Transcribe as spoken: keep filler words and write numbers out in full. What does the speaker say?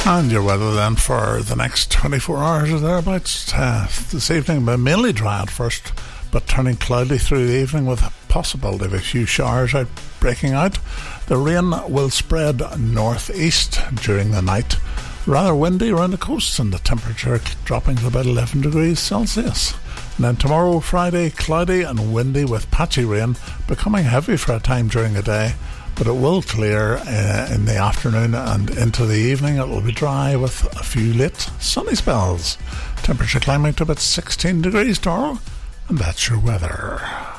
And your weather then for the next twenty-four hours or thereabouts. Uh, this evening, mainly dry at first, but turning cloudy through the evening with a possibility of a few showers out breaking out. The rain will spread northeast during the night. Rather windy around the coast, and the temperature dropping to about eleven degrees Celsius. And then tomorrow, Friday, cloudy and windy with patchy rain, becoming heavy for a time during the day. But it will clear uh, in the afternoon and into the evening. It will be dry with a few late sunny spells. Temperature climbing to about sixteen degrees tomorrow. And that's your weather.